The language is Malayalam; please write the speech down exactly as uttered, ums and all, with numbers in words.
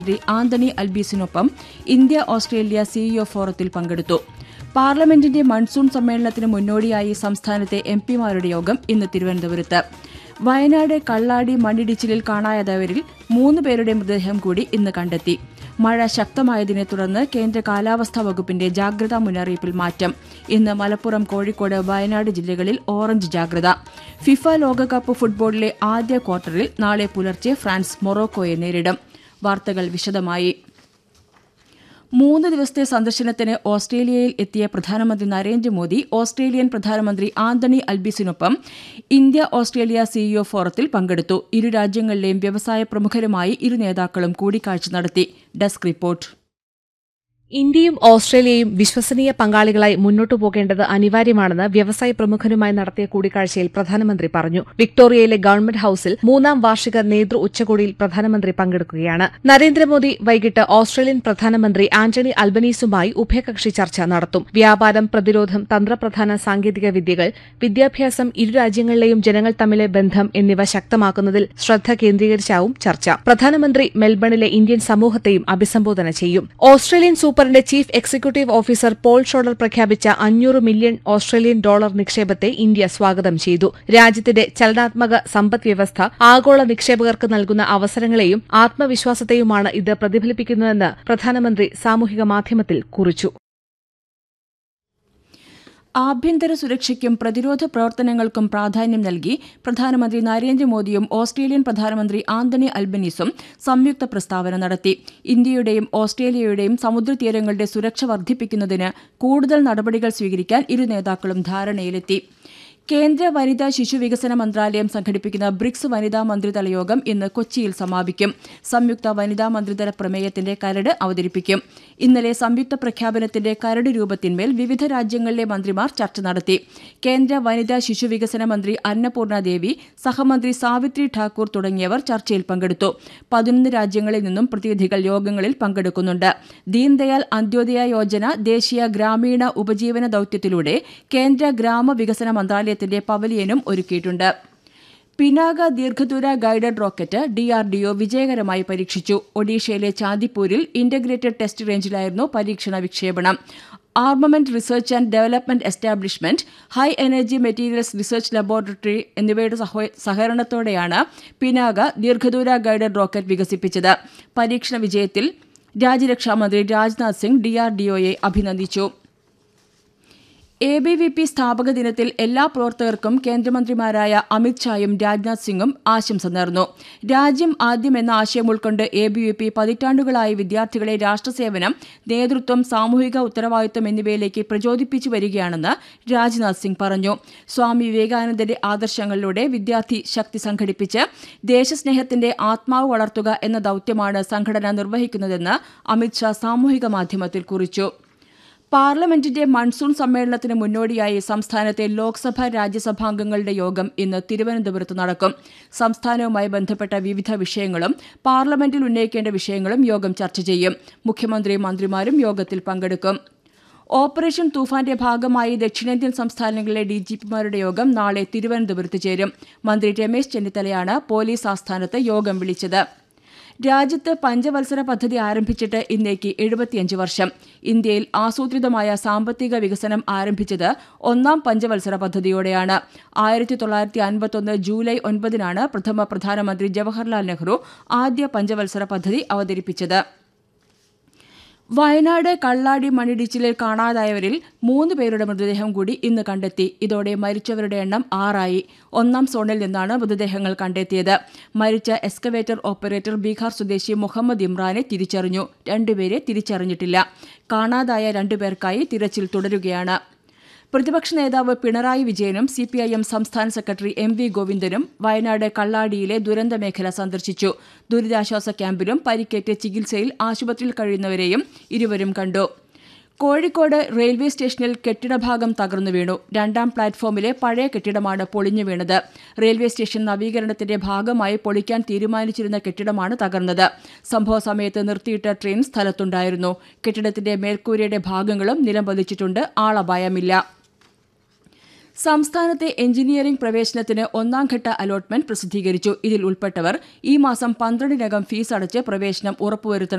മന്ത്രി ആന്റണി അൽബീസിനൊപ്പം ഇന്ത്യ ഓസ്ട്രേലിയ സിഇഒ ഫോറത്തിൽ പങ്കെടുത്തു. പാർലമെന്റിന്റെ മൺസൂൺ സമ്മേളനത്തിന് മുന്നോടിയായി സംസ്ഥാനത്തെ എംപിമാരുടെ യോഗം ഇന്ന് തിരുവനന്തപുരത്ത്. വയനാട് കള്ളാടി മണ്ണിടിച്ചിലിൽ കാണാതായവരിൽ മൂന്ന് പേരുടെ മൃതദേഹം കൂടി ഇന്ന് കണ്ടെത്തി. മഴ ശക്തമായതിനെ തുടർന്ന് കേന്ദ്ര കാലാവസ്ഥാ വകുപ്പിന്റെ ജാഗ്രതാ മുന്നറിയിപ്പിൽ മാറ്റം. ഇന്ന് മലപ്പുറം, കോഴിക്കോട്, വയനാട് ജില്ലകളിൽ ഓറഞ്ച് ജാഗ്രത. ഫിഫ ലോകകപ്പ് ഫുട്ബോളിലെ ആദ്യ ക്വാർട്ടറിൽ നാളെ പുലർച്ചെ ഫ്രാൻസ് മൊറോക്കോയെ നേരിടും. വാർത്തകൾ വിശദമായി. മൂന്ന് ദിവസത്തെ സന്ദർശനത്തിന് ഓസ്ട്രേലിയയിൽ എത്തിയ പ്രധാനമന്ത്രി നരേന്ദ്രമോദി ഓസ്ട്രേലിയൻ പ്രധാനമന്ത്രി ആന്റണി അൽബീസിനൊപ്പം ഇന്ത്യ ഓസ്ട്രേലിയ സിഇഒ ഫോറത്തിൽ പങ്കെടുത്തു. ഇരു രാജ്യങ്ങളിലെയും വ്യവസായ പ്രമുഖരുമായി ഇരു നേതാക്കളും കൂടിക്കാഴ്ച നടത്തി. Desk report. ഇന്ത്യയും ഓസ്ട്രേലിയയും വിശ്വസനീയ പങ്കാളികളായി മുന്നോട്ടു പോകേണ്ടത് അനിവാര്യമാണെന്ന് വ്യവസായ പ്രമുഖരുമായി നടത്തിയ കൂടിക്കാഴ്ചയിൽ പ്രധാനമന്ത്രി പറഞ്ഞു. വിക്ടോറിയയിലെ ഗവൺമെന്റ് ഹൌസിൽ മൂന്നാം വാർഷിക നേതൃ ഉച്ചകോടിയിൽ പ്രധാനമന്ത്രി പങ്കെടുക്കുകയാണ്. നരേന്ദ്രമോദി വൈകിട്ട് ഓസ്ട്രേലിയൻ പ്രധാനമന്ത്രി ആന്റണി അൽബനീസുമായി ഉഭയകക്ഷി ചർച്ച നടത്തും. വ്യാപാരം, പ്രതിരോധം, തന്ത്രപ്രധാന സാങ്കേതിക വിദ്യകൾ, വിദ്യാഭ്യാസം, ഇരു രാജ്യങ്ങളിലെയും ജനങ്ങൾ തമ്മിലെ ബന്ധം എന്നിവ ശക്തമാക്കുന്നതിൽ ശ്രദ്ധ കേന്ദ്രീകരിച്ചാവും ചർച്ച. പ്രധാനമന്ത്രി മെൽബണിലെ ഇന്ത്യൻ സമൂഹത്തെയും അഭിസംബോധന ചെയ്യും. ഓസ്ട്രേലിയൻ സൂപ്പർ ന്റെ ചീഫ് എക്സിക്യൂട്ടീവ് ഓഫീസർ പോൾ ഷോഡർ പ്രഖ്യാപിച്ച അഞ്ഞൂറ് മില്യൺ ഓസ്ട്രേലിയൻ ഡോളർ നിക്ഷേപത്തെ ഇന്ത്യ സ്വാഗതം ചെയ്തു. രാജ്യത്തിന്റെ ചലനാത്മക സമ്പദ്വ്യവസ്ഥ ആഗോള നിക്ഷേപകർക്ക് നൽകുന്ന അവസരങ്ങളെയും ആത്മവിശ്വാസത്തെയുമാണ് ഇത് പ്രതിഫലിപ്പിക്കുന്നതെന്ന് പ്രധാനമന്ത്രി സാമൂഹിക മാധ്യമത്തിൽ കുറിച്ചു. ആഭ്യന്തര സുരക്ഷയ്ക്കും പ്രതിരോധ പ്രവർത്തനങ്ങൾക്കും പ്രാധാന്യം നൽകി പ്രധാനമന്ത്രി നരേന്ദ്രമോദിയും ഓസ്ട്രേലിയൻ പ്രധാനമന്ത്രി ആന്റണി അൽബനീസും സംയുക്ത പ്രസ്താവന നടത്തി. ഇന്ത്യയുടെയും ഓസ്ട്രേലിയയുടെയും സമുദ്രതീരങ്ങളുടെ സുരക്ഷ വർദ്ധിപ്പിക്കുന്നതിന് കൂടുതൽ നടപടികൾ സ്വീകരിക്കാൻ ഇരു നേതാക്കളും ധാരണയിലെത്തി. കേന്ദ്ര വനിതാ ശിശുവികസന മന്ത്രാലയം സംഘടിപ്പിക്കുന്ന ബ്രിക്സ് വനിതാ മന്ത്രിതല യോഗം ഇന്ന് കൊച്ചിയിൽ സമാപിക്കും. സംയുക്ത വനിതാ മന്ത്രിതല പ്രമേയത്തിന്റെ കരട് അവതരിപ്പിക്കും. ഇന്നലെ സംയുക്ത പ്രഖ്യാപനത്തിന്റെ കരട് രൂപത്തിന്മേൽ വിവിധ രാജ്യങ്ങളിലെ മന്ത്രിമാർ ചർച്ച നടത്തി. കേന്ദ്ര വനിതാ ശിശുവികസന മന്ത്രി അന്നപൂർണ ദേവി, സഹമന്ത്രി സാവിത്രി ഠാക്കൂർ തുടങ്ങിയവർ ചർച്ചയിൽ പങ്കെടുത്തു. പതിനൊന്ന് രാജ്യങ്ങളിൽ നിന്നും പ്രതിനിധികൾ യോഗങ്ങളിൽ പങ്കെടുക്കുന്നുണ്ട്. ദീൻദയാൽ അന്ത്യോദയ യോജന ദേശീയ ഗ്രാമീണ ഉപജീവന ദൌത്യത്തിലൂടെ കേന്ദ്ര ഗ്രാമവികസന മന്ത്രാലയം ത്തിന്റെ പവലിയനും ഒരുക്കിയിട്ടുണ്ട്. പിനാക ദീർഘദൂര ഗൈഡഡ് റോക്കറ്റ് ഡിആർഡിഒ വിജയകരമായി പരീക്ഷിച്ചു. ഒഡീഷയിലെ ചാന്ദിപ്പൂരിൽ ഇന്റഗ്രേറ്റഡ് ടെസ്റ്റ് റേഞ്ചിലായിരുന്നു പരീക്ഷണ വിക്ഷേപണം. Armament research and development establishment, high energy materials research laboratory എന്നിവയുടെ സഹകരണത്തോടെയാണ് പിനാക ദീർഘദൂര ഗൈഡഡ് റോക്കറ്റ് വികസിപ്പിച്ചത്. പരീക്ഷണ വിജയത്തിൽ രാജ്യരക്ഷാമന്ത്രി രാജ്നാഥ് സിംഗ് ഡിആർഡിഒയെ അഭിനന്ദിച്ചു. എ ബി വി പി സ്ഥാപക ദിനത്തിൽ എല്ലാ പ്രവർത്തകർക്കും കേന്ദ്രമന്ത്രിമാരായ അമിത് ഷായും രാജ്നാഥ് സിംഗും ആശംസ നേർന്നു. രാജ്യം ആദ്യം എന്ന ആശയം ഉൾക്കൊണ്ട് എ ബി വി പി പതിറ്റാണ്ടുകളായി വിദ്യാർത്ഥികളെ രാഷ്ട്രസേവനം, നേതൃത്വം, സാമൂഹിക ഉത്തരവാദിത്വം എന്നിവയിലേക്ക് പ്രചോദിപ്പിച്ചു വരികയാണെന്ന് രാജ്നാഥ് സിംഗ് പറഞ്ഞു. സ്വാമി വിവേകാനന്ദന്റെ ആദർശങ്ങളിലൂടെ വിദ്യാർത്ഥി ശക്തി സംഘടിപ്പിച്ച് ദേശസ്നേഹത്തിന്റെ ആത്മാവ് വളർത്തുക എന്ന ദൌത്യമാണ് സംഘടന നിർവഹിക്കുന്നതെന്ന് അമിത് ഷാ സാമൂഹിക മാധ്യമത്തിൽ കുറിച്ചു. പാർലമെന്റിന്റെ മൺസൂൺ സമ്മേളനത്തിന് മുന്നോടിയായി സംസ്ഥാനത്തെ ലോക്സഭാ രാജ്യസഭാംഗങ്ങളുടെ യോഗം ഇന്ന് തിരുവനന്തപുരത്ത് നടക്കും. സംസ്ഥാനവുമായി ബന്ധപ്പെട്ട വിവിധ വിഷയങ്ങളും പാർലമെന്റിൽ ഉന്നയിക്കേണ്ട വിഷയങ്ങളും യോഗം ചർച്ച ചെയ്യും. മുഖ്യമന്ത്രിയും മന്ത്രിമാരും യോഗത്തിൽ പങ്കെടുക്കും. ഓപ്പറേഷൻ തൂഫാന്റെ ഭാഗമായി ദക്ഷിണേന്ത്യൻ സംസ്ഥാനങ്ങളിലെ ഡിജിപിമാരുടെ യോഗം നാളെ തിരുവനന്തപുരത്ത് ചേരും. മന്ത്രി രമേശ് ചെന്നിത്തലയാണ് പോലീസ് ആസ്ഥാനത്ത് യോഗം വിളിച്ചത്. രാജ്യത്ത് പഞ്ചവത്സര പദ്ധതി ആരംഭിച്ചിട്ട് ഇന്നേക്ക് എഴുപത്തിയഞ്ച് വർഷം. ഇന്ത്യയിൽ ആസൂത്രിതമായ സാമ്പത്തിക വികസനം ആരംഭിച്ചത് ഒന്നാം പഞ്ചവത്സര പദ്ധതിയോടെയാണ്. ആയിരത്തി തൊള്ളായിരത്തി അൻപത്തൊന്ന് ജൂലൈ ഒൻപതിനാണ് പ്രഥമ പ്രധാനമന്ത്രി ജവഹർലാൽ നെഹ്റു ആദ്യ പഞ്ചവത്സര പദ്ധതി അവതരിപ്പിച്ചത്. വയനാട് കള്ളാടി മണ്ണിടിച്ചിലിൽ കാണാതായവരിൽ മൂന്ന് പേരുടെ മൃതദേഹം കൂടി ഇന്ന് കണ്ടെത്തി. ഇതോടെ മരിച്ചവരുടെ എണ്ണം ആറായി. ഒന്നാം സോണിൽ നിന്നാണ് മൃതദേഹങ്ങൾ കണ്ടെത്തിയത്. മരിച്ച എക്സ്കവേറ്റർ ഓപ്പറേറ്റർ ബീഹാർ സ്വദേശി മുഹമ്മദ് ഇമ്രാനെ തിരിച്ചറിഞ്ഞു. രണ്ടുപേരെ തിരിച്ചറിഞ്ഞിട്ടില്ല. കാണാതായ രണ്ടുപേർക്കായി തിരച്ചിൽ തുടരുകയാണ്. പ്രതിപക്ഷ നേതാവ് പിണറായി വിജയനും സിപിഐഎം സംസ്ഥാന സെക്രട്ടറി എം വി ഗോവിന്ദനും വയനാട് കള്ളാടിയിലെ ദുരന്ത മേഖല സന്ദർശിച്ചു. ദുരിതാശ്വാസ ക്യാമ്പിലും പരിക്കേറ്റ് ചികിത്സയിൽ ആശുപത്രിയിൽ കഴിയുന്നവരെയും ഇരുവരും കണ്ടു. കോഴിക്കോട് റെയിൽവേ സ്റ്റേഷനിൽ കെട്ടിടഭാഗം തകർന്നു വീണു. രണ്ടാം പ്ലാറ്റ്ഫോമിലെ പഴയ കെട്ടിടമാണ് പൊളിഞ്ഞു വീണത്. റെയിൽവേ സ്റ്റേഷൻ നവീകരണത്തിന്റെ ഭാഗമായി പൊളിക്കാൻ തീരുമാനിച്ചിരുന്ന കെട്ടിടമാണ് തകർന്നത്. സംഭവ സമയത്ത് നിർത്തിയിട്ട ട്രെയിൻ സ്ഥലത്തുണ്ടായിരുന്നു. കെട്ടിടത്തിന്റെ മേൽക്കൂരയുടെ ഭാഗങ്ങളും നിലംപതിച്ചിട്ടുണ്ട്. ആളപായമില്ല. സംസ്ഥാനത്തെ എഞ്ചിനീയറിംഗ് പ്രവേശനത്തിന് ഒന്നാംഘട്ട അലോട്ട്മെന്റ് പ്രസിദ്ധീകരിച്ചു. ഇതിൽ ഉൾപ്പെട്ടവർ ഈ മാസം പന്ത്രണ്ടിനകം ഫീസ് അടച്ച് പ്രവേശനം ഉറപ്പുവരുത്തണം.